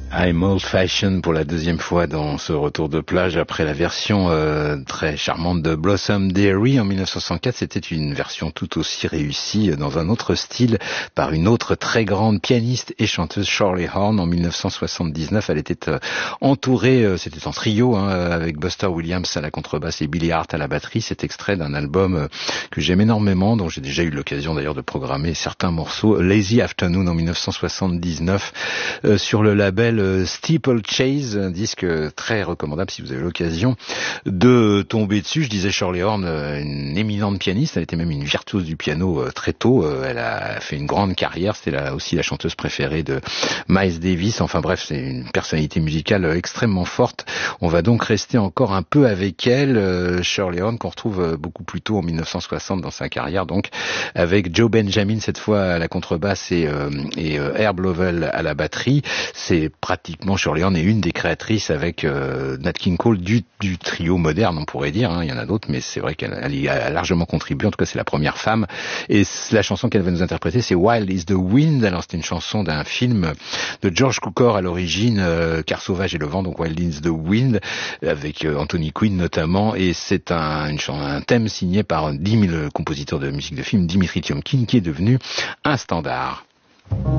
I'm Old Fashioned pour la deuxième fois dans ce retour de plage après la version très charmante de Blossom Dearie en 1964. C'était une version tout aussi réussie dans un autre style par une autre très grande pianiste et chanteuse, Shirley Horn, en 1979. Elle était entourée, c'était en trio, avec Buster Williams à la contrebasse et Billy Hart à la batterie. C'est extrait d'un album que j'aime énormément, dont j'ai déjà eu l'occasion d'ailleurs de programmer certains morceaux, Lazy Afternoon en 1979, sur le label Steeplechase, un disque très recommandable si vous avez l'occasion de tomber dessus. Je disais Shirley Horn, une éminente pianiste, elle était même une virtuose du piano très tôt, elle a fait une grande carrière, c'était aussi la chanteuse préférée de Miles Davis, enfin bref, c'est une personnalité musicale extrêmement forte. On va donc rester encore un peu avec elle, Shirley Horn, qu'on retrouve beaucoup plus tôt en 1960 dans sa carrière, donc avec Joe Benjamin cette fois à la contrebasse et Herb Lovell à la batterie. C'est pratiquement, Shirley Horn est une des créatrices avec Nat King Cole du trio moderne, on pourrait dire, il y en a d'autres, mais c'est vrai qu'elle y a largement contribué. En tout cas, c'est la première femme, et la chanson qu'elle va nous interpréter, c'est Wild is the Wind. Alors c'était une chanson d'un film de George Cukor à l'origine, Car sauvage est le vent, donc Wild is the Wind, avec Anthony Quinn notamment, et c'est un thème signé par le compositeur de musique de film Dimitri Tiomkin, qui est devenu un standard.